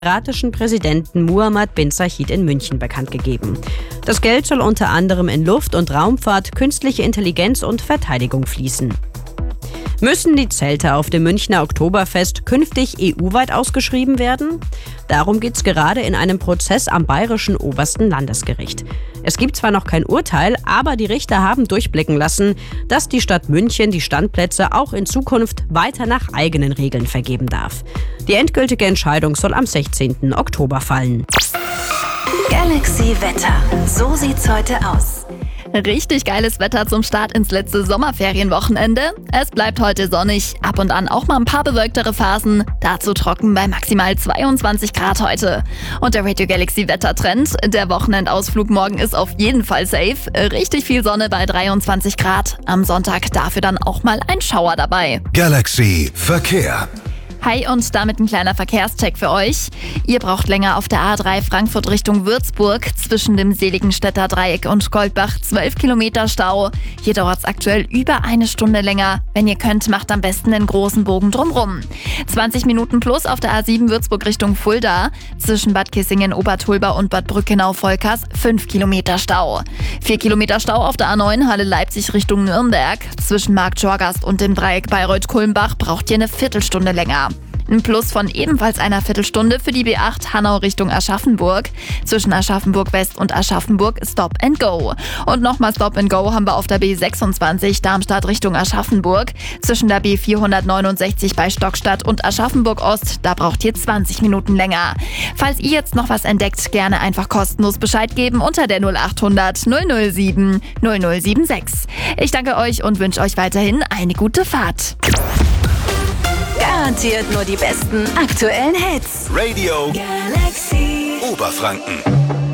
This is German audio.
emiratischen Präsidenten Muhammad bin Zayed in München bekannt gegeben. Das Geld soll unter anderem in Luft- und Raumfahrt, künstliche Intelligenz und Verteidigung fließen. Müssen die Zelte auf dem Münchner Oktoberfest künftig EU-weit ausgeschrieben werden? Darum geht es gerade in einem Prozess am Bayerischen Obersten Landesgericht. Es gibt zwar noch kein Urteil, aber die Richter haben durchblicken lassen, dass die Stadt München die Standplätze auch in Zukunft weiter nach eigenen Regeln vergeben darf. Die endgültige Entscheidung soll am 16. Oktober fallen. Galaxy Wetter. So sieht's heute aus. Richtig geiles Wetter zum Start ins letzte Sommerferienwochenende. Es bleibt heute sonnig, ab und an auch mal ein paar bewölktere Phasen. Dazu trocken bei maximal 22 Grad heute. Und der Radio Galaxy Wettertrend, der Wochenendausflug morgen ist auf jeden Fall safe. Richtig viel Sonne bei 23 Grad. Am Sonntag dafür dann auch mal ein Schauer dabei. Galaxy Verkehr. Hi und damit ein kleiner Verkehrscheck für euch. Ihr braucht länger auf der A3 Frankfurt Richtung Würzburg zwischen dem Seligenstädter Dreieck und Goldbach 12 Kilometer Stau. Hier dauert es aktuell über eine Stunde länger. Wenn ihr könnt, macht am besten den großen Bogen drumrum. 20 Minuten plus auf der A7 Würzburg Richtung Fulda. Zwischen Bad Kissingen, Obertulba und Bad Brückenau-Volkers 5 Kilometer Stau. 4 Kilometer Stau auf der A9 Halle Leipzig Richtung Nürnberg. Zwischen Markt Schorgast und dem Dreieck Bayreuth-Kulmbach braucht ihr eine Viertelstunde länger. Ein Plus von ebenfalls einer Viertelstunde für die B8 Hanau Richtung Aschaffenburg. Zwischen Aschaffenburg West und Aschaffenburg Stop and Go. Und nochmal Stop and Go haben wir auf der B26 Darmstadt Richtung Aschaffenburg. Zwischen der B469 bei Stockstadt und Aschaffenburg Ost, da braucht ihr 20 Minuten länger. Falls ihr jetzt noch was entdeckt, gerne einfach kostenlos Bescheid geben unter der 0800 007 0076. Ich danke euch und wünsche euch weiterhin eine gute Fahrt. Garantiert nur die besten aktuellen Hits. Radio Galaxy Oberfranken.